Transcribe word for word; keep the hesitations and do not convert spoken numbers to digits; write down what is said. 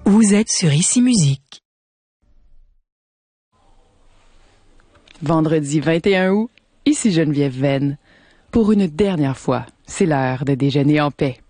Vous êtes sur Ici Musique. Vendredi vingt et un août, ici Geneviève Venn. Pour une dernière fois, c'est l'heure de déjeuner en paix.